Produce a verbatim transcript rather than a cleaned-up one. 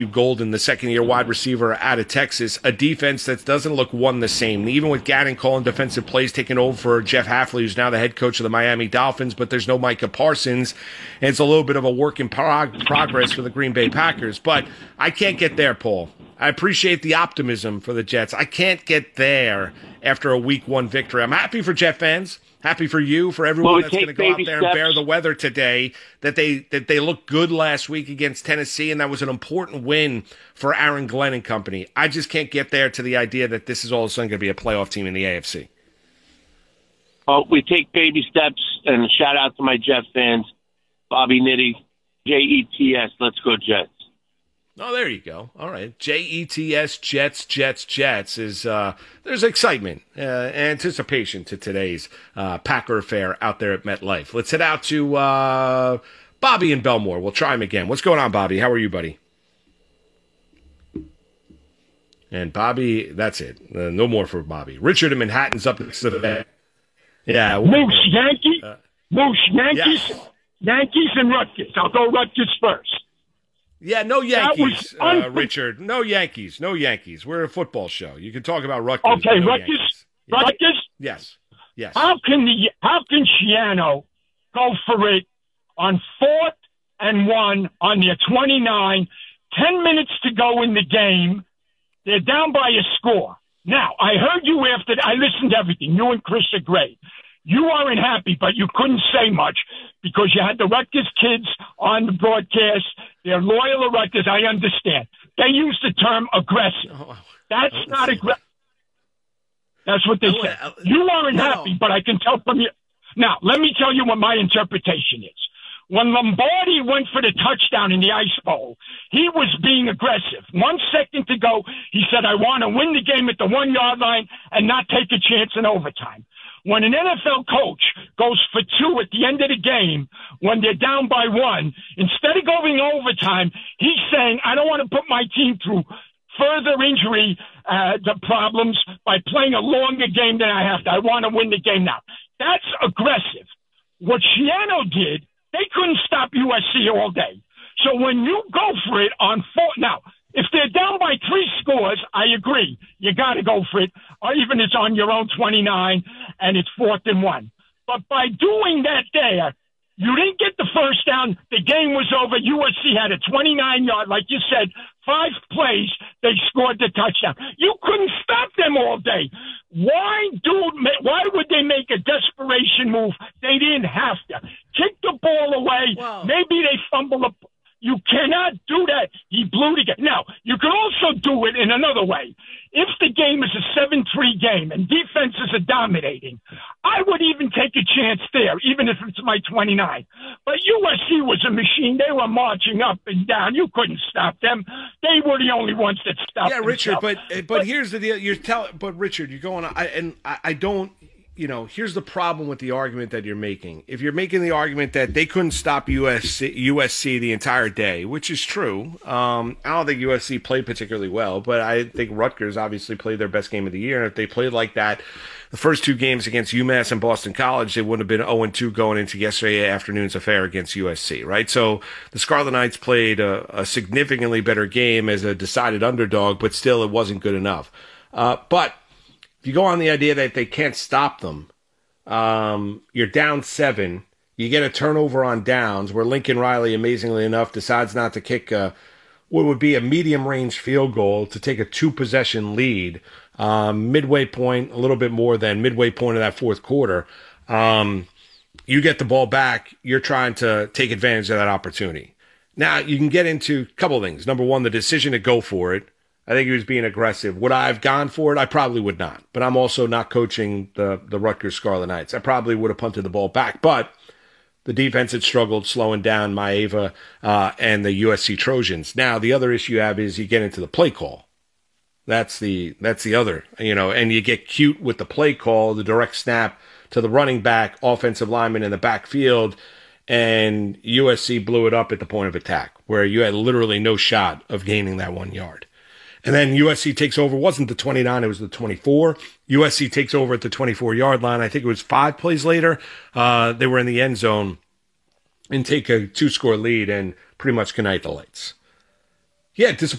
Golden, the second-year wide receiver out of Texas, a defense that doesn't look one the same. Even with Gannon calling defensive plays, taking over for Jeff Hafley, who's now the head coach of the Miami Dolphins, but there's no Micah Parsons, and it's a little bit of a work in prog- progress for the Green Bay Packers. But I can't get there, Paul. I appreciate the optimism for the Jets. I can't get there after a week one victory. I'm happy for Jet fans. Happy for you, for everyone well, that's going to go out there steps. and bear the weather today, that they that they looked good last week against Tennessee, and that was an important win for Aaron Glenn and company. I just can't get there to the idea that this is all of a sudden going to be a playoff team in the A F C. Well, we take baby steps, and shout out to my Jets fans, Bobby Nitty, J E T S, let's go Jets. Oh, there you go. All right. J E T S, Jets, Jets, Jets is, uh, there's excitement, uh, anticipation to today's uh, Packer affair out there at MetLife. Let's head out to uh, Bobby in Belmore. We'll try him again. What's going on, Bobby? How are you, buddy? And Bobby, that's it. Uh, no more for Bobby. Richard in Manhattan's up next to the bed. Yeah. Moose, Yankees, uh, Moose, Yankees, yes. Yankees and Rutgers. I'll go Rutgers first. Yeah, no Yankees, un- uh, Richard. No Yankees. No Yankees. We're a football show. You can talk about Rutgers. Okay, no Rutgers. Yankees. Rutgers. Yes. Yes. How can the how can Shiano go for it on fourth and one on their twenty-nine? Ten minutes to go in the game. They're down by a score. Now, I heard you after. I listened to everything. You and Chris are great. You aren't happy, but you couldn't say much because you had the Rutgers kids on the broadcast. They're loyal to Rutgers. I understand. They use the term aggressive. Oh, That's oh, not aggressive. That's what they oh, say. oh, You aren't no. happy, but I can tell from you. Now, let me tell you what my interpretation is. When Lombardi went for the touchdown in the Ice Bowl, he was being aggressive. One second to go, he said, I want to win the game at the one-yard line and not take a chance in overtime. When an N F L coach goes for two at the end of the game, when they're down by one, instead of going overtime, he's saying, I don't want to put my team through further injury uh, the problems by playing a longer game than I have to. I want to win the game now. That's aggressive. What Shiano did, they couldn't stop U S C all day. So when you go for it on four, now, if they're down by three scores, I agree. You got to go for it, or even it's on your own twenty-nine and it's fourth and one. But by doing that there, you didn't get the first down. The game was over. U S C had a twenty-nine-yard, like you said, five plays. They scored the touchdown. You couldn't stop them all day. Why do? Why would they make a desperation move? They didn't have to. Kick the ball away. Wow. Maybe they fumble a. You cannot do that. He blew the game. Now, you can also do it in another way. If the game is a seven three game and defenses are dominating, I would even take a chance there, even if it's my twenty-nine. But U S C was a machine. They were marching up and down. You couldn't stop them. They were the only ones that stopped Yeah, Richard, themselves. but, but but here's the deal. You're telling, but Richard, you're going. I and I, I don't. You know, here's the problem with the argument that you're making. If you're making the argument that they couldn't stop U S C, U S C the entire day, which is true, um, I don't think U S C played particularly well, but I think Rutgers obviously played their best game of the year. And if they played like that, the first two games against UMass and Boston College, they wouldn't have been oh and two going into yesterday afternoon's affair against U S C, right? So the Scarlet Knights played a, a significantly better game as a decided underdog, but still it wasn't good enough. Uh, but if you go on the idea that they can't stop them, um, you're down seven. You get a turnover on downs where Lincoln Riley, amazingly enough, decides not to kick a, what would be a medium-range field goal to take a two-possession lead. Um, midway point, a little bit more than midway point of that fourth quarter. Um, you get the ball back. You're trying to take advantage of that opportunity. Now, you can get into a couple of things. Number one, the decision to go for it. I think he was being aggressive. Would I have gone for it? I probably would not. But I'm also not coaching the, the Rutgers Scarlet Knights. I probably would have punted the ball back. But the defense had struggled slowing down Maeva uh, and the U S C Trojans. Now, the other issue you have is you get into the play call. That's the that's the other, you know, and you get cute with the play call, the direct snap to the running back, offensive lineman in the backfield, and U S C blew it up at the point of attack, where you had literally no shot of gaining that one yard. And then U S C takes over. It wasn't the twenty-nine, it was the twenty-four. U S C takes over at the twenty-four-yard line. I think it was five plays later. Uh, they were in the end zone and take a two-score lead and pretty much knight the lights. Yeah, disappointing.